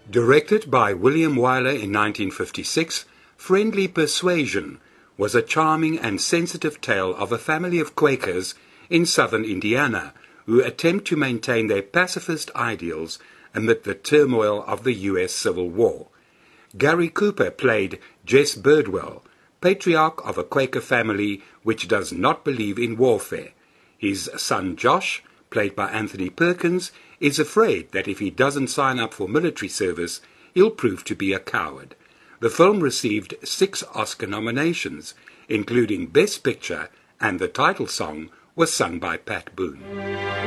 Directed by William Wyler in 1956, Friendly Persuasion was a charming and sensitive tale of a family of Quakers in southern Indiana who attempt to maintain their pacifist ideals amid the turmoil of the U.S. Civil War. Gary Cooper played Jess Birdwell, patriarch of a Quaker family which does not believe in warfare. His son Josh, played by Anthony Perkins, is afraid that if he doesn't sign up for military service, he'll prove to be a coward. The film received 6 Oscar nominations, including Best Picture, and the title song was sung by Pat Boone.